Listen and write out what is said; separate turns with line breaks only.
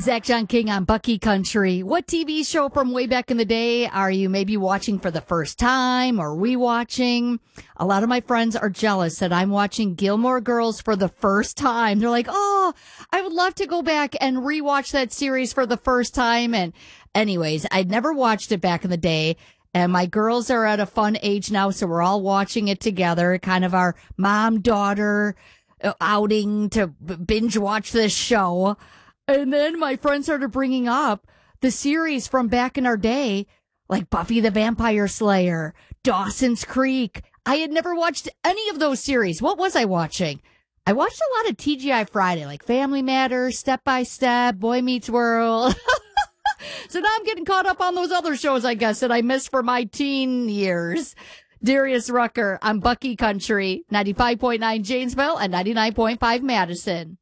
Zach John King on Bucky Country. What TV show from way back in the day are you maybe watching for the first time or rewatching? A lot of my friends are jealous that I'm watching Gilmore Girls for the first time. They're like, oh, I would love to go back and rewatch that series for the first time. And anyways, I'd never watched it back in the day. And my girls are at a fun age now, so we're all watching it together, kind of our mom-daughter outing to binge watch this show. And then my friends started bringing up the series from back in our day, like Buffy the Vampire Slayer, Dawson's Creek. I had never watched any of those series. What was I watching? I watched a lot of TGI Friday, like Family Matters, Step by Step, Boy Meets World. So now I'm getting caught up on those other shows, I guess, that I missed for my teen years. Darius Rucker on Bucky Country, 95.9 Janesville and 99.5 Madison.